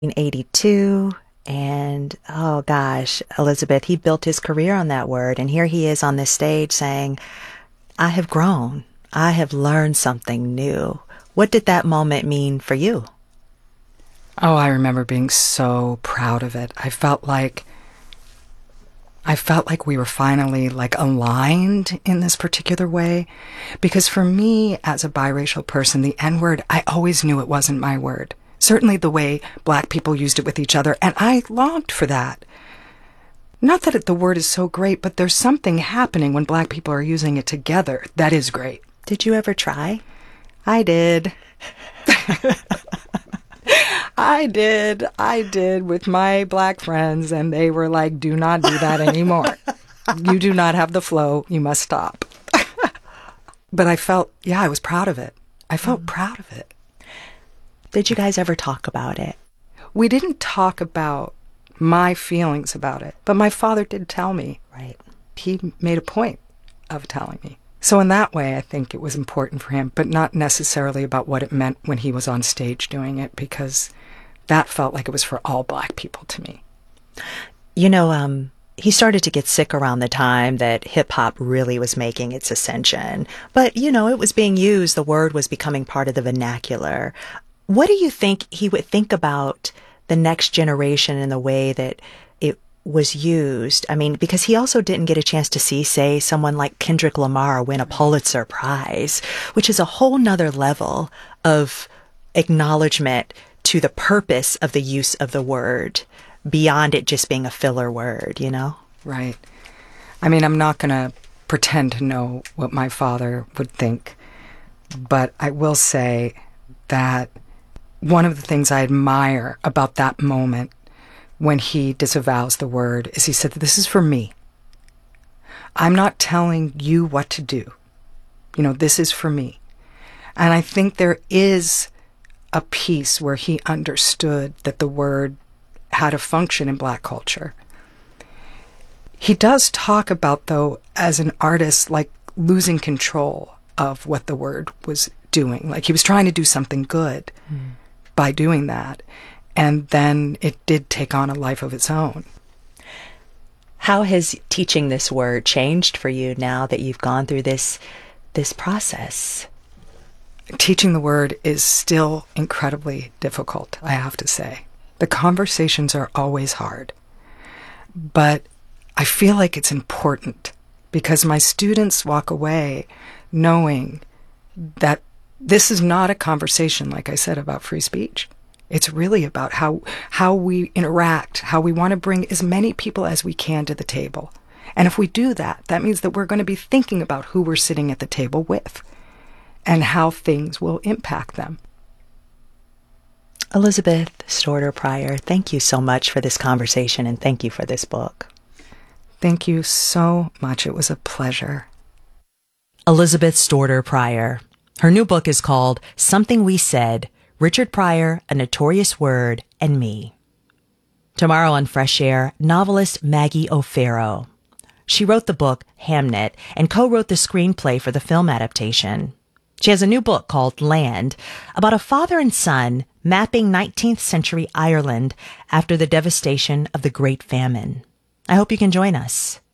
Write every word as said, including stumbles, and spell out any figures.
eighty-two. And oh gosh, Elizabeth, he built his career on that word. And here he is on this stage saying, I have grown. I have learned something new. What did that moment mean for you? Oh, I remember being so proud of it. I felt like I felt like we were finally like aligned in this particular way. Because for me, as a biracial person, the N-word, I always knew it wasn't my word. Certainly the way Black people used it with each other, and I longed for that. Not that it, the word is so great, but there's something happening when Black people are using it together that is great. Did you ever try? I did. I did. I did with my Black friends, and they were like, do not do that anymore. You do not have the flow. You must stop. But I felt, yeah, I was proud of it. I felt mm. proud of it. Did you guys ever talk about it? We didn't talk about my feelings about it, but my father did tell me. Right. He made a point of telling me. So in that way, I think it was important for him, but not necessarily about what it meant when he was on stage doing it, because that felt like it was for all Black people to me. You know, um, he started to get sick around the time that hip-hop really was making its ascension. But, you know, it was being used. The word was becoming part of the vernacular. What do you think he would think about the next generation and the way that it was used? I mean, because he also didn't get a chance to see, say, someone like Kendrick Lamar win a Pulitzer Prize, which is a whole nother level of acknowledgement to the purpose of the use of the word beyond it just being a filler word, you know? Right. I mean, I'm not going to pretend to know what my father would think, but I will say that one of the things I admire about that moment when he disavows the word is he said, this is for me. I'm not telling you what to do. You know, this is for me. And I think there is a piece where he understood that the word had a function in Black culture. He does talk about, though, as an artist, like losing control of what the word was doing. Like he was trying to do something good. Mm. by doing that. And then it did take on a life of its own. How has teaching this word changed for you now that you've gone through this this process? Teaching the word is still incredibly difficult, I have to say. The conversations are always hard. But I feel like it's important because my students walk away knowing that this is not a conversation, like I said, about free speech. It's really about how how we interact, how we want to bring as many people as we can to the table. And if we do that, that means that we're going to be thinking about who we're sitting at the table with and how things will impact them. Elizabeth Storter Pryor, thank you so much for this conversation and thank you for this book. Thank you so much. It was a pleasure. Elizabeth Storter Pryor. Her new book is called Something We Said, Richard Pryor, A Notorious Word, and Me. Tomorrow on Fresh Air, novelist Maggie O'Farrell. She wrote the book Hamnet and co-wrote the screenplay for the film adaptation. She has a new book called Land about a father and son mapping nineteenth century Ireland after the devastation of the Great Famine. I hope you can join us.